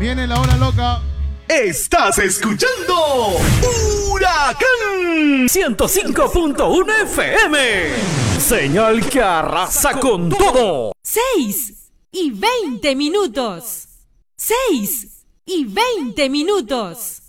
Viene la hora loca. Estás escuchando Huracán 105.1 FM. Señal que arrasa con todo. 6:20. 6:20.